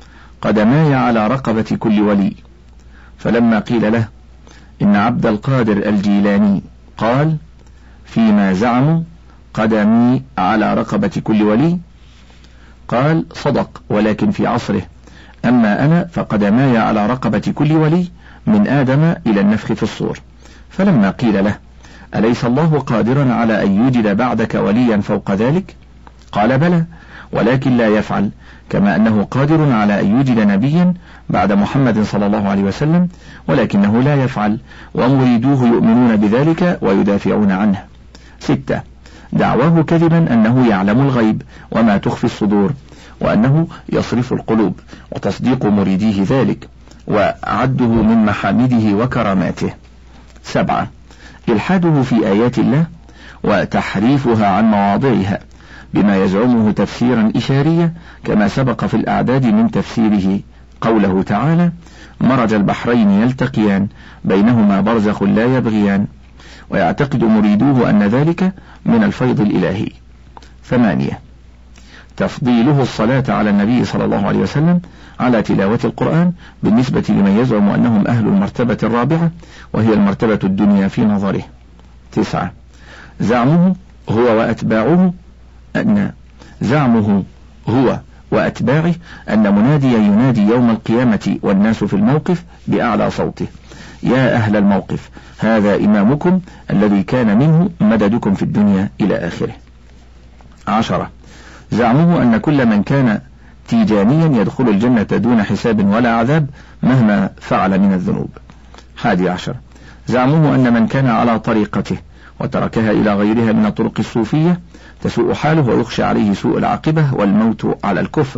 [SPEAKER 1] قدماي على رقبة كل ولي. فلما قيل له إن عبد القادر الجيلاني قال فيما زعموا قدمي على رقبة كل ولي، قال: صدق، ولكن في عصره، أما أنا فقدماي على رقبة كل ولي من آدم إلى النفخ في الصور. فلما قيل له أليس الله قادرا على أن يوجد بعدك وليا فوق ذلك؟ قال: بلى، ولكن لا يفعل، كما أنه قادر على أن يوجد نبيا بعد محمد صلى الله عليه وسلم، ولكنه لا يفعل، ومريدوه يؤمنون بذلك ويدافعون عنه. ستة: دعواه كذبا أنه يعلم الغيب وما تخفي الصدور، وأنه يصرف القلوب، وتصديق مريديه ذلك، وعده من محامده وكراماته. سبعة: إلحاده في آيات الله وتحريفها عن مواضعها بما يزعمه تفسيرا إشاريا، كما سبق في الأعداد من تفسيره قوله تعالى: مرج البحرين يلتقيان بينهما برزخ لا يبغيان، ويعتقد مريدوه أن ذلك من الفيض الإلهي. ثمانية: تفضيله الصلاة على النبي صلى الله عليه وسلم على تلاوة القرآن بالنسبة لمن يزعم أنهم أهل المرتبة الرابعة، وهي المرتبة الدنيا في نظره. تسعة: زعمه هو وأتباعه أن زعمه هو وأتباعه أن مناديا ينادي يوم القيامة والناس في الموقف بأعلى صوته: يا أهل الموقف، هذا إمامكم الذي كان منه مددكم في الدنيا، إلى آخره. عشرة: زعمه أن كل من كان تيجانيا يدخل الجنة دون حساب ولا عذاب مهما فعل من الذنوب. حادي عشر: زعمه أن من كان على طريقته وتركها إلى غيرها من الطرق الصوفية تسوء حاله ويخشى عليه سوء العاقبة والموت على الكفر.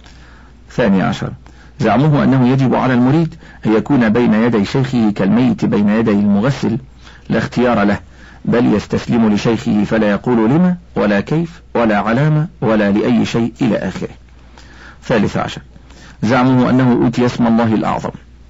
[SPEAKER 1] ثاني عشر: زعمه أنه يجب على المريد أن يكون بين يدي شيخه كالميت بين يدي المغسل، لا اختيار له، بل يستسلم لشيخه فلا يقول لما ولا كيف ولا علامة ولا لأي شيء، إلى آخره. ثالث عشر: زعمه أنه أوتي اسم الله الأعظم،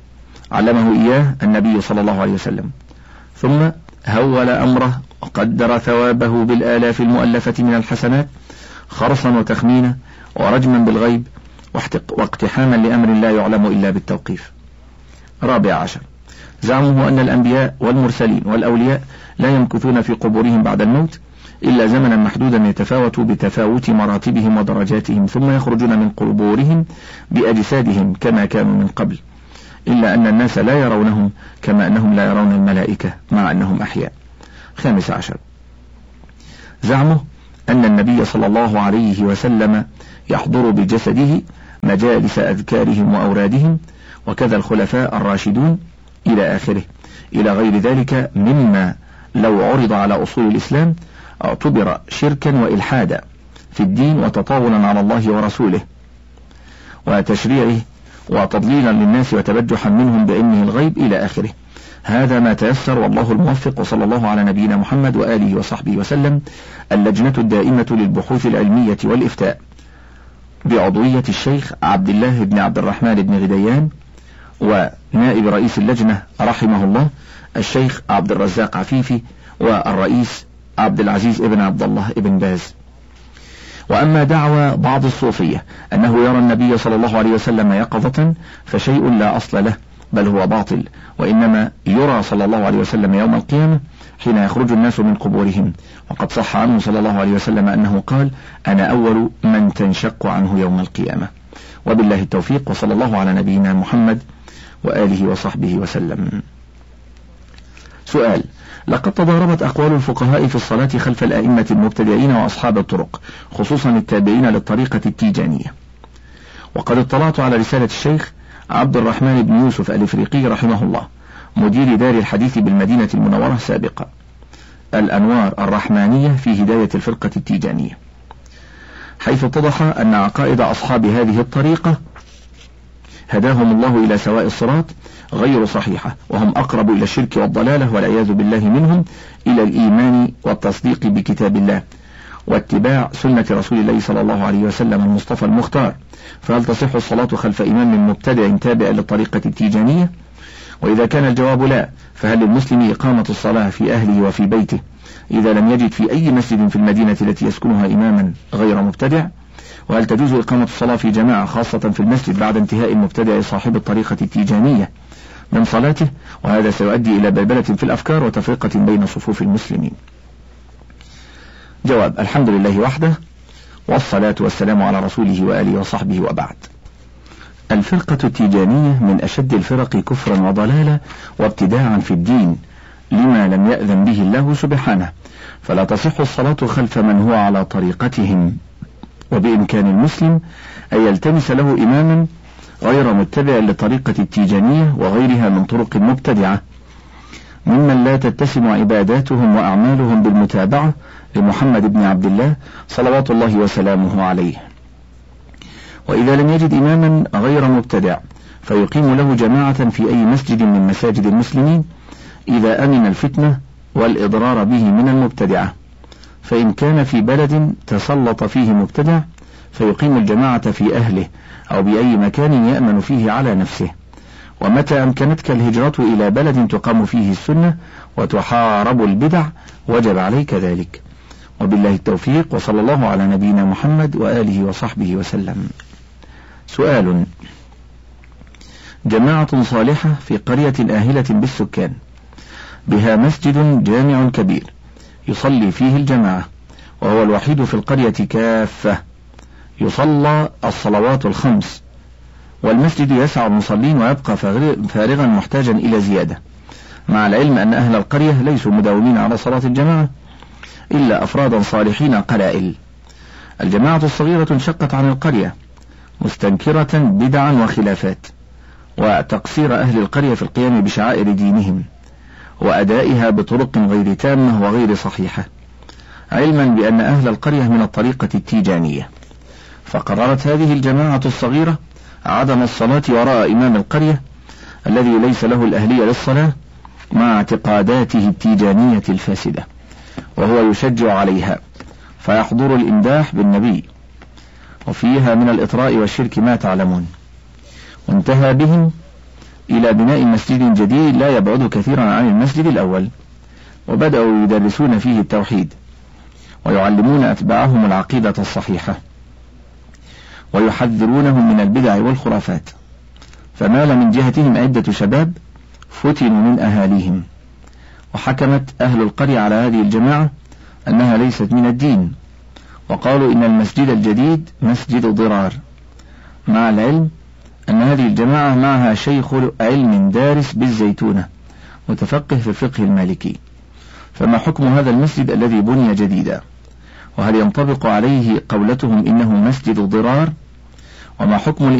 [SPEAKER 1] علمه إياه النبي صلى الله عليه وسلم، ثم هول أمره وقدر ثوابه بالآلاف المؤلفة من الحسنات، خرصا وتخمينا ورجما بالغيب واقتحاما لأمر لا يعلم إلا بالتوقيف. رابع عشر: زعمه أن الأنبياء والمرسلين والأولياء لا يمكثون في قبورهم بعد الموت، إلا زمنا محدودا يتفاوت بتفاوت مراتبهم ودرجاتهم، ثم يخرجون من قبورهم بأجسادهم كما كانوا من قبل، إلا أن الناس لا يرونهم كما أنهم لا يرون الملائكة مع أنهم أحياء. خامس عشر، زعمه أن النبي صلى الله عليه وسلم يحضر بجسده مجالس أذكارهم وأورادهم، وكذا الخلفاء الراشدون إلى آخره، إلى غير ذلك مما لو عرض على أصول الإسلام اعتبر شركا وإلحادا في الدين وتطاولا على الله ورسوله وتشريعه وتضليلا للناس وتبجحا منهم بعلمه الغيب إلى آخره. هذا ما تيسر والله الموفق، وصلى الله على نبينا محمد وآله وصحبه وسلم. اللجنة الدائمة للبحوث العلمية والإفتاء بعضوية الشيخ عبد الله بن عبد الرحمن بن غديان، ونائب رئيس اللجنة رحمه الله الشيخ عبد الرزاق عفيفي، والرئيس عبد العزيز ابن عبد الله ابن باز. وأما دعوى بعض الصوفية أنه يرى النبي صلى الله عليه وسلم يقظة فشيء لا أصل له، بل هو باطل، وإنما يرى صلى الله عليه وسلم يوم القيامة حين يخرج الناس من قبورهم، وقد صح عنه صلى الله عليه وسلم أنه قال: أنا أول من تنشق عنه يوم القيامة. وبالله التوفيق، وصلى الله على نبينا محمد وآله وصحبه وسلم. سؤال: لقد تضاربت أقوال الفقهاء في الصلاة خلف الأئمة المبتدعين وأصحاب الطرق، خصوصا التابعين للطريقة التيجانية، وقد اطلعت على رسالة الشيخ عبد الرحمن بن يوسف الإفريقي رحمه الله مدير دار الحديث بالمدينة المنورة سابقا، الأنوار الرحمانية في هداية الفرقة التيجانية، حيث اتضح أن عقائد أصحاب هذه الطريقة هداهم الله إلى سواء الصراط غير صحيحة، وهم أقرب إلى الشرك والضلالة والعياذ بالله منهم إلى الإيمان والتصديق بكتاب الله واتباع سنة رسول الله صلى الله عليه وسلم المصطفى المختار. فهل تصح الصلاة خلف إمام مبتدع تابع للطريقة التيجانية؟ وإذا كان الجواب لا، فهل للمسلم إقامة الصلاة في أهله وفي بيته إذا لم يجد في أي مسجد في المدينة التي يسكنها إماما غير مبتدع؟ وهل تجوز إقامة الصلاة في جماعة خاصة في المسجد بعد انتهاء المبتدع صاحب الطريقة التيجانية من صلاته؟ وهذا سيؤدي إلى بلبلة في الأفكار وتفرقة بين صفوف المسلمين. جواب: الحمد لله وحده، والصلاة والسلام على رسوله وآله وصحبه، وبعد. الفرقة التيجانية من أشد الفرق كفرا وضلالا وابتداعا في الدين لما لم يأذن به الله سبحانه، فلا تصح الصلاة خلف من هو على طريقتهم، وبإمكان المسلم أن يلتمس له إماما غير متبع لطريقة التيجانية وغيرها من طرق مبتدعة ممن لا تتسم عباداتهم وأعمالهم بالمتابعة لمحمد بن عبد الله صلوات الله وسلامه عليه. وإذا لم يجد إماما غير مبتدع فيقيم له جماعة في أي مسجد من مساجد المسلمين إذا أمن الفتنة والإضرار به من المبتدعة، فإن كان في بلد تسلط فيه مبتدع فيقيم الجماعة في أهله أو بأي مكان يأمن فيه على نفسه. ومتى أمكنتك الهجرة إلى بلد تقام فيه السنة وتحارب البدع وجب عليك ذلك. وبالله التوفيق، وصلى الله على نبينا محمد وآله وصحبه وسلم. سؤال: جماعة صالحة في قرية آهلة بالسكان بها مسجد جامع كبير يصلي فيه الجماعة، وهو الوحيد في القرية كافة يصلى الصلوات الخمس، والمسجد يسع المصلين ويبقى فارغا محتاجا إلى زيادة، مع العلم أن أهل القرية ليسوا مداومين على صلاة الجماعة إلا أفرادا صالحين قلائل. الجماعة الصغيرة انشقت عن القرية مستنكرة بدعا وخلافات وتقصير أهل القرية في القيام بشعائر دينهم وأدائها بطرق غير تامة وغير صحيحة، علما بأن أهل القرية من الطريقة التيجانية، فقررت هذه الجماعة الصغيرة عدم الصلاة وراء إمام القرية الذي ليس له الأهلية للصلاة مع اعتقاداته التيجانية الفاسدة، وهو يشجع عليها فيحضر الإمداح بالنبي، وفيها من الإطراء والشرك ما تعلمون. وانتهى بهم إلى بناء مسجد جديد لا يبعد كثيرا عن المسجد الأول، وبدأوا يدرسون فيه التوحيد ويعلمون أتباعهم العقيدة الصحيحة ويحذرونهم من البدع والخرافات، فمال من جهتهم عدة شباب فتنوا من أهاليهم، وحكمت أهل القرية على هذه الجماعة أنها ليست من الدين، وقالوا إن المسجد الجديد مسجد ضرار، مع العلم أن هذه الجماعة معها شيخ علم دارس بالزيتونة متفقه في الفقه المالكي، فما حكم هذا المسجد الذي بني جديدا؟ وهل ينطبق عليه قولتهم إنه مسجد ضرار؟ وما حكم